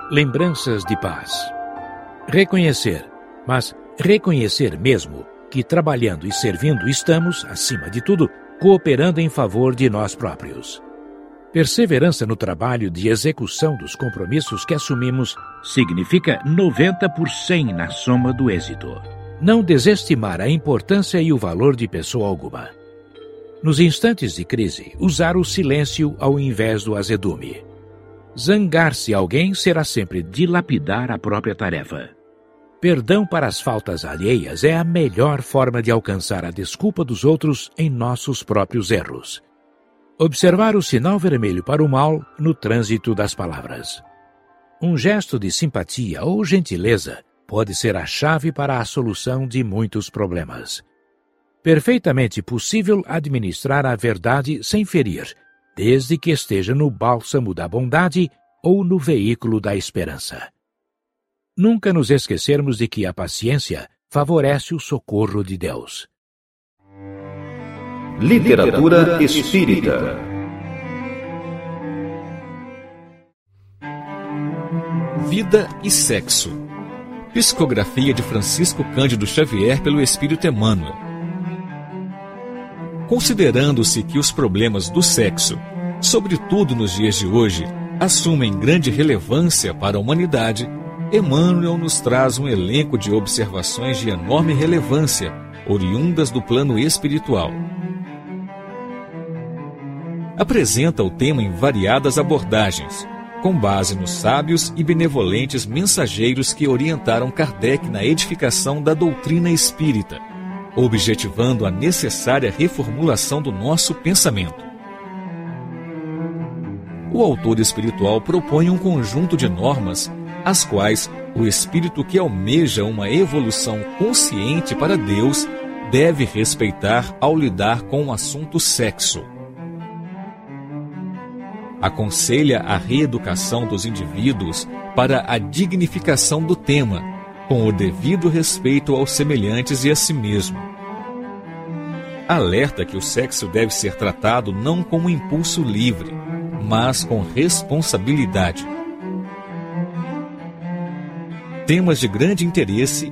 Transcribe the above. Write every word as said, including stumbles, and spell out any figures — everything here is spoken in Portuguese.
Lembranças de paz. Reconhecer, mas reconhecer mesmo, que trabalhando e servindo estamos, acima de tudo, cooperando em favor de nós próprios. Perseverança no trabalho de execução dos compromissos que assumimos significa noventa por cento na soma do êxito. Não desestimar a importância e o valor de pessoa alguma. Nos instantes de crise, usar o silêncio ao invés do azedume. Zangar-se alguém será sempre dilapidar a própria tarefa. Perdão para as faltas alheias é a melhor forma de alcançar a desculpa dos outros em nossos próprios erros. Observar o sinal vermelho para o mal no trânsito das palavras. Um gesto de simpatia ou gentileza pode ser a chave para a solução de muitos problemas. Perfeitamente possível administrar a verdade sem ferir, desde que esteja no bálsamo da bondade ou no veículo da esperança. Nunca nos esquecermos de que a paciência favorece o socorro de Deus. Literatura espírita. Vida e sexo. Psicografia de Francisco Cândido Xavier pelo Espírito Emmanuel. Considerando-se que os problemas do sexo, sobretudo nos dias de hoje, assumem grande relevância para a humanidade, Emmanuel nos traz um elenco de observações de enorme relevância, oriundas do plano espiritual. Apresenta o tema em variadas abordagens, com base nos sábios e benevolentes mensageiros que orientaram Kardec na edificação da doutrina espírita, objetivando a necessária reformulação do nosso pensamento. O autor espiritual propõe um conjunto de normas, as quais o espírito que almeja uma evolução consciente para Deus deve respeitar ao lidar com o assunto sexo. Aconselha a reeducação dos indivíduos para a dignificação do tema, com o devido respeito aos semelhantes e a si mesmo. Alerta que o sexo deve ser tratado não como impulso livre, mas com responsabilidade. Temas de grande interesse